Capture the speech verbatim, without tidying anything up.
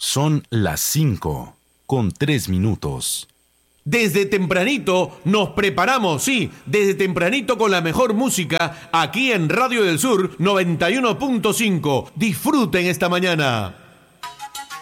Son las cinco, con tres minutos. Desde tempranito nos preparamos, sí, desde tempranito con la mejor música aquí en Radio del Sur noventa y uno punto cinco. Disfruten esta mañana.